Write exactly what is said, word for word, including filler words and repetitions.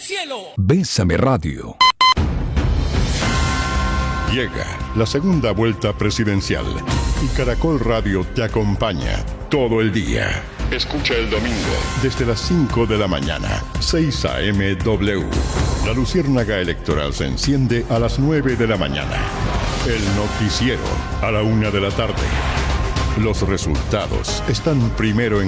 cielo. Bésame Radio. Llega la segunda vuelta presidencial y Caracol Radio te acompaña todo el día. Escucha el domingo desde las cinco de la mañana, seis A M W. La luciérnaga electoral se enciende a las nueve de la mañana. El noticiero a la una de la tarde. Los resultados están primero en